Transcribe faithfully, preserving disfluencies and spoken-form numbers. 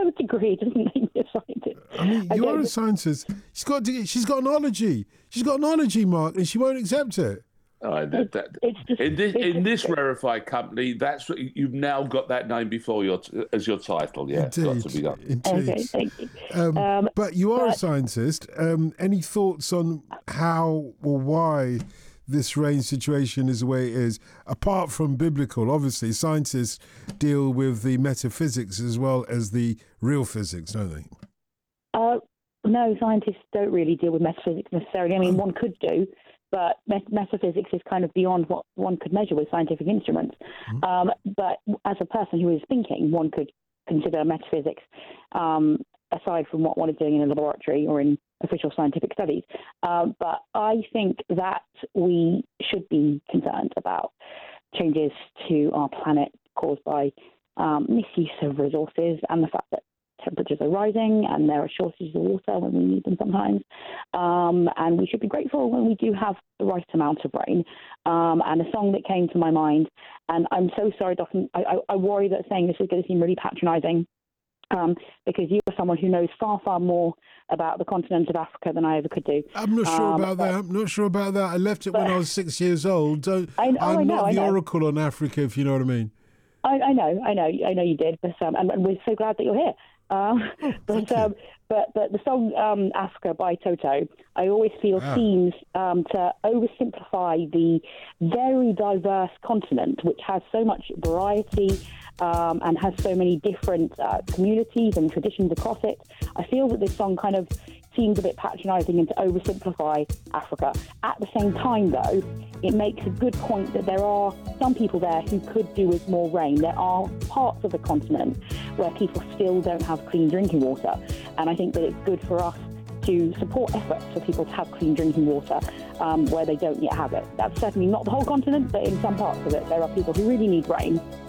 a degree doesn't make you a scientist. I mean, you are a scientist. She's got to, she's got an ology. She's got an ology, Mark, and she won't accept it. Uh, that, that, it's just, in this it's in this just, rarefied company, that's what you've now got that name before your as your title. Yeah, Indeed, got to be done. Indeed. Okay, thank you. Um, Um, but you are but- a scientist. Um, any thoughts on how or why this range situation is the way it is? Apart from biblical, obviously, scientists deal with the metaphysics as well as the real physics, don't they? Uh, no, scientists don't really deal with metaphysics necessarily. I mean, Oh. one could do, but met- metaphysics is kind of beyond what one could measure with scientific instruments. Mm. Um, but as a person who is thinking, one could consider metaphysics, um, aside from what one is doing in a laboratory or in official scientific studies. Um, but I think that we should be concerned about changes to our planet caused by um, misuse of resources and the fact that temperatures are rising and there are shortages of water when we need them sometimes. Um, and we should be grateful when we do have the right amount of rain. Um, and a song that came to my mind, and I'm so sorry, Dawson, I, I, I worry that saying this is going to seem really patronising, um, because you are someone who knows far, far more about the continent of Africa than I ever could do. I'm not sure Um, about but- that. I'm not sure about that. I left it when but- I was six years old. Don't, I- oh, I'm I know, not I the know. oracle on Africa, if you know what I mean. I, I know, I know, I know you did, but um, and, and we're so glad that you're here. Um, but, um, but but the song um, "Africa" by Toto, I always feel Ah. seems um, to oversimplify the very diverse continent, which has so much variety um, and has so many different uh, communities and traditions across it. I feel that this song kind of seems a bit patronising and to oversimplify Africa. At the same time, though, it makes a good point that there are some people there who could do with more rain. There are parts of the continent where people still don't have clean drinking water. And I think that it's good for us to support efforts for people to have clean drinking water um, where they don't yet have it. That's certainly not the whole continent, but in some parts of it, there are people who really need rain.